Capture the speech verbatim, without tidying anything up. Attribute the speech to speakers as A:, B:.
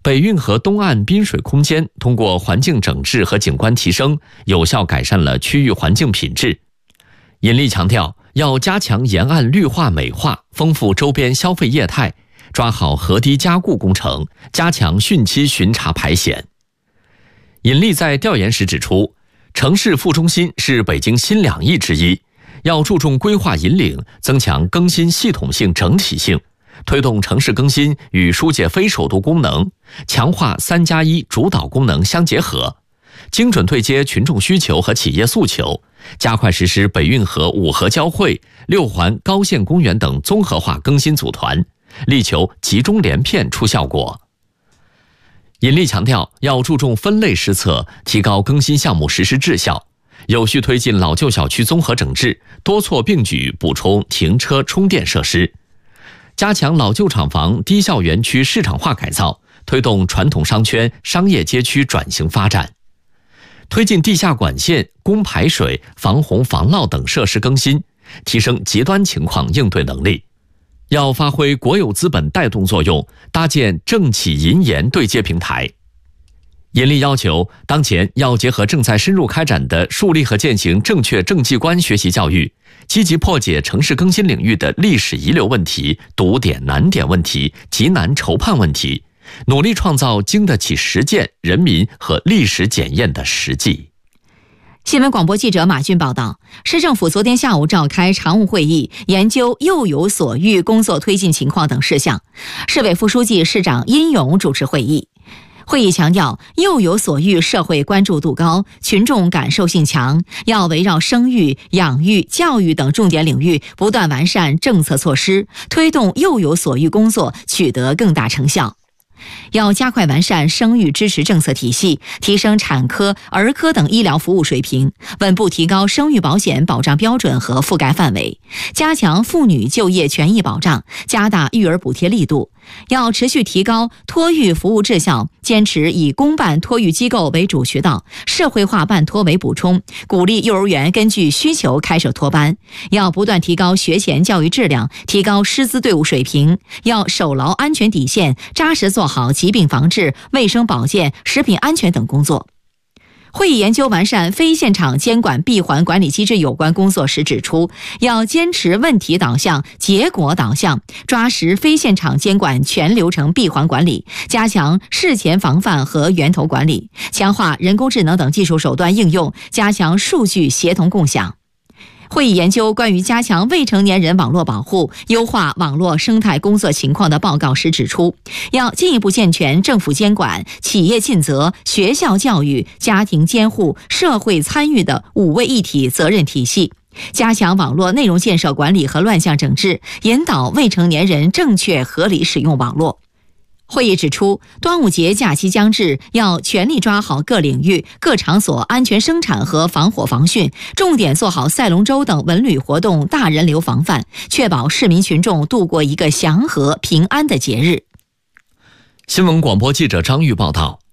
A: 北运河东岸滨水空间通过环境整治和景观提升，有效改善了区域环境品质。尹力强调，要加强沿岸绿化美化，丰富周边消费业态，抓好河堤加固工程，加强汛期巡查排险。尹力在调研时指出，城市副中心是北京新两翼之一，要注重规划引领，增强更新系统性整体性，推动城市更新与疏解非首都功能，强化三加一主导功能相结合，精准对接群众需求和企业诉求，加快实施北运河五河交汇、六环高线公园等综合化更新组团，力求集中连片出效果。尹力强调，要注重分类施策，提高更新项目实施质效，有序推进老旧小区综合整治，多措并举补充停车充电设施，加强老旧厂房低效园区市场化改造，推动传统商圈商业街区转型发展，推进地下管线、供排水、防洪防涝等设施更新，提升极端情况应对能力。要发挥国有资本带动作用，搭建政企银研对接平台。尹力要求，当前要结合正在深入开展的树立和践行正确政绩观学习教育，积极破解城市更新领域的历史遗留问题、堵点难点问题、急难筹判问题，努力创造经得起实践、人民和历史检验的实际。
B: 新闻广播记者马俊报道，市政府昨天下午召开常务会议，研究幼有所育工作推进情况等事项。市委副书记、市长殷勇主持会议。会议强调，幼有所育社会关注度高，群众感受性强，要围绕生育、养育、教育等重点领域不断完善政策措施，推动幼有所育工作取得更大成效。要加快完善生育支持政策体系，提升产科、儿科等医疗服务水平，稳步提高生育保险保障标准和覆盖范围，加强妇女就业权益保障，加大育儿补贴力度。要持续提高托育服务质效，坚持以公办托育机构为主渠道，社会化办托为补充，鼓励幼儿园根据需求开设托班。要不断提高学前教育质量，提高师资队伍水平，要守牢安全底线，扎实做好疾病防治、卫生保健、食品安全等工作。会议研究完善非现场监管闭环管理机制有关工作时指出，要坚持问题导向、结果导向，抓实非现场监管全流程闭环管理，加强事前防范和源头管理，强化人工智能等技术手段应用，加强数据协同共享。会议研究关于加强未成年人网络保护、优化网络生态工作情况的报告时指出，要进一步健全政府监管、企业尽责、学校教育、家庭监护、社会参与的五位一体责任体系，加强网络内容建设管理和乱象整治，引导未成年人正确合理使用网络。会议指出，端午节假期将至，要全力抓好各领域、各场所安全生产和防火防汛，重点做好赛龙舟等文旅活动大人流防范，确保市民群众度过一个祥和平安的节日。
A: 新闻广播记者张玉报道，